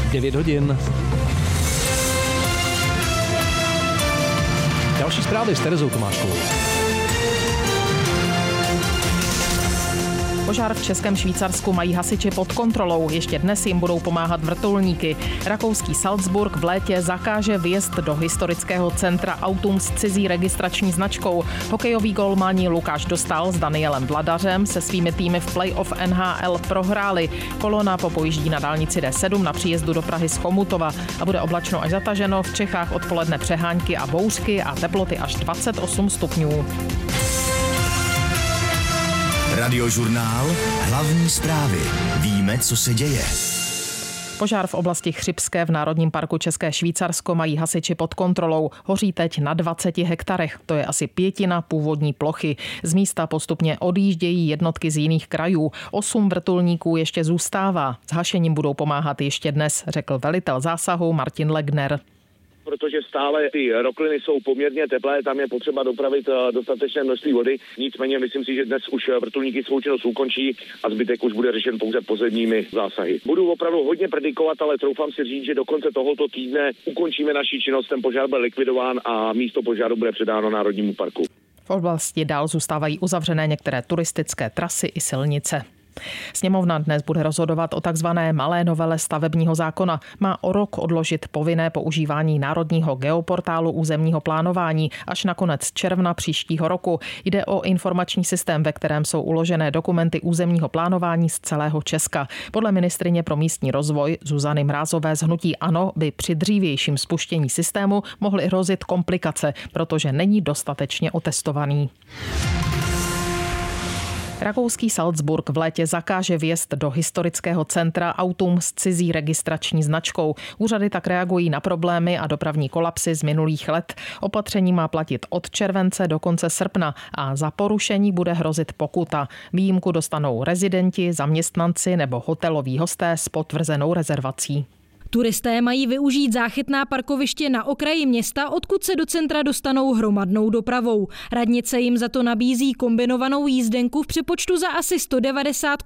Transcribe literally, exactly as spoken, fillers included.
devět hodin. Další zprávy s Terezou Tomáškovou. Požár v Českém Švýcarsku mají hasiči pod kontrolou. Ještě dnes jim budou pomáhat vrtulníky. Rakouský Salzburg v létě zakáže vjezd do historického centra autům s cizí registrační značkou. Hokejový golmani Lukáš Dostál s Danielem Vladařem se svými týmy v playoff N H L prohráli. Kolona popojíždí na dálnici D sedm na příjezdu do Prahy z Chomutova a bude oblačno až zataženo. V Čechách odpoledne přehánky a bouřky a teploty až dvacet osm stupňů. Radiožurnál. Hlavní zprávy. Víme, co se děje. Požár v oblasti Chřibské v Národním parku České Švýcarsko mají hasiči pod kontrolou. Hoří teď na dvaceti hektarech, to je asi pětina původní plochy. Z místa postupně odjíždějí jednotky z jiných krajů. Osm vrtulníků ještě zůstává. S hašením budou pomáhat ještě dnes, řekl velitel zásahu Martin Legner. Protože stále ty rokliny jsou poměrně teplé, tam je potřeba dopravit dostatečné množství vody. Nicméně myslím si, že dnes už vrtulníky svou činnost ukončí a zbytek už bude řešen pouze pozemními zásahy. Budu opravdu hodně predikovat, ale troufám si říct, že do konce tohoto týdne ukončíme naši činnost, ten požár byl likvidován a místo požáru bude předáno Národnímu parku. V oblasti dál zůstávají uzavřené některé turistické trasy i silnice. Sněmovna dnes bude rozhodovat o takzvané malé novele stavebního zákona. Má o rok odložit povinné používání národního geoportálu územního plánování až na konec června příštího roku. Jde o informační systém, ve kterém jsou uložené dokumenty územního plánování z celého Česka. Podle ministryně pro místní rozvoj Zuzany Mrázové z hnutí ANO by při dřívějším spuštění systému mohly hrozit komplikace, protože není dostatečně otestovaný. Rakouský Salzburg v létě zakáže vjezd do historického centra autům s cizí registrační značkou. Úřady tak reagují na problémy a dopravní kolapsy z minulých let. Opatření má platit od července do konce srpna a za porušení bude hrozit pokuta. Výjimku dostanou rezidenti, zaměstnanci nebo hoteloví hosté s potvrzenou rezervací. Turisté mají využít záchytná parkoviště na okraji města, odkud se do centra dostanou hromadnou dopravou. Radnice jim za to nabízí kombinovanou jízdenku v přepočtu za asi sto devadesát